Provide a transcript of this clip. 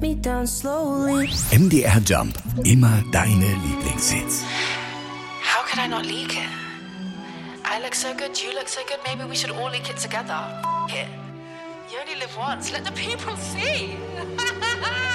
me down slowly. MDR Jump. Immer deine Lieblingshits. How could I not leak it? I look so good, you look so good, maybe we should all leak it together. It. You only live once, let the people see.